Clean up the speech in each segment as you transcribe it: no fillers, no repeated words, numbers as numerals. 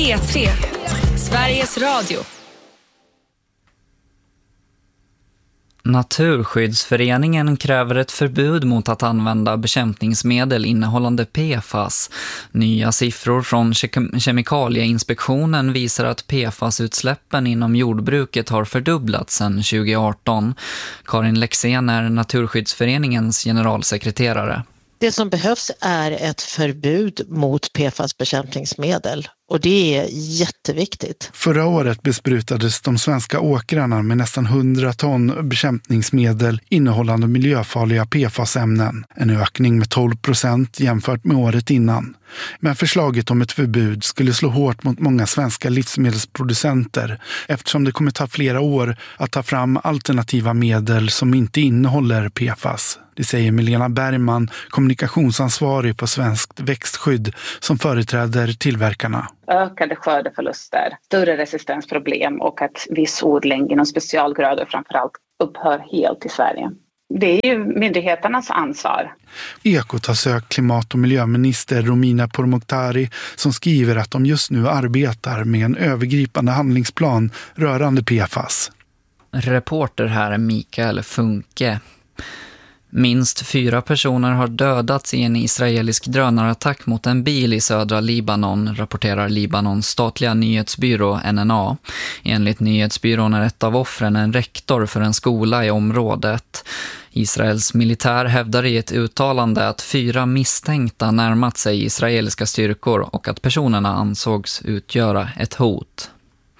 P3, Sveriges Radio. Naturskyddsföreningen kräver ett förbud mot att använda bekämpningsmedel innehållande PFAS. Nya siffror från Kemikalieinspektionen visar att PFAS-utsläppen inom jordbruket har fördubblats sedan 2018. Karin Lexén är Naturskyddsföreningens generalsekreterare. Det som behövs är ett förbud mot PFAS-bekämpningsmedel och det är jätteviktigt. Förra året besprutades de svenska åkrarna med nästan 100 ton bekämpningsmedel innehållande miljöfarliga PFAS-ämnen. En ökning med 12% jämfört med året innan. Men förslaget om ett förbud skulle slå hårt mot många svenska livsmedelsproducenter eftersom det kommer ta flera år att ta fram alternativa medel som inte innehåller PFAS. Det säger Milena Bergman, kommunikationsansvarig på Svenskt växtskydd som företräder tillverkarna. Ökade skördeförluster, större resistensproblem och att viss odling inom specialgrödor framförallt upphör helt i Sverige. Det är ju myndigheternas ansvar. Ekot har sökt klimat- och miljöminister Romina Pourmokhtari som skriver att de just nu arbetar med en övergripande handlingsplan rörande PFAS. Reporter här är Mikael Funke. Minst 4 personer har dödats i en israelisk drönarattack mot en bil i södra Libanon, rapporterar Libanons statliga nyhetsbyrå NNA. Enligt nyhetsbyrån är ett av offren en rektor för en skola i området. Israels militär hävdar i ett uttalande att 4 misstänkta närmat sig israeliska styrkor och att personerna ansågs utgöra ett hot.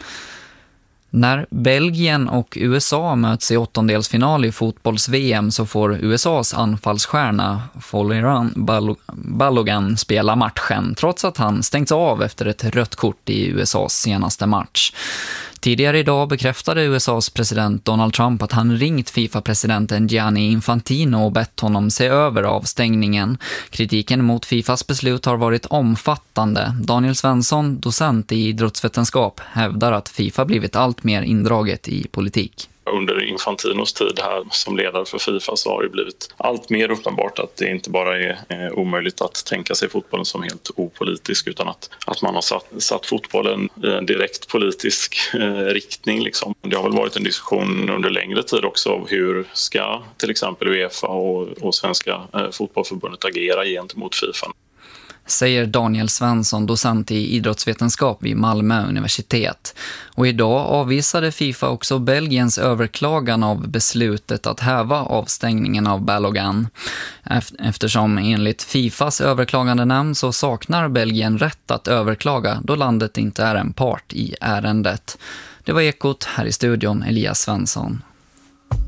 När Belgien och USA möts i åttondelsfinal i fotbolls-VM så får USAs anfallsstjärna Folarin Balogun spela matchen trots att han stängts av efter ett rött kort i USAs senaste match. Tidigare idag bekräftade USAs president Donald Trump att han ringt FIFA-presidenten Gianni Infantino och bett honom se över avstängningen. Kritiken mot FIFAs beslut har varit omfattande. Daniel Svensson, docent i idrottsvetenskap, hävdar att FIFA blivit allt mer indraget i politik. Under Infantinos tid här som ledare för FIFA så har det blivit allt mer uppenbart att det inte bara är omöjligt att tänka sig fotbollen som helt opolitisk utan att man har satt fotbollen i en direkt politisk riktning. Liksom. Det har väl varit en diskussion under längre tid också av hur ska till exempel UEFA och Svenska fotbollförbundet agera gentemot FIFA. Säger Daniel Svensson, docent i idrottsvetenskap vid Malmö universitet. Och idag avvisade FIFA också Belgiens överklagan av beslutet att häva avstängningen av Balogun. Eftersom enligt FIFAs överklagande namn så saknar Belgien rätt att överklaga då landet inte är en part i ärendet. Det var Ekot, här i studion Elias Svensson.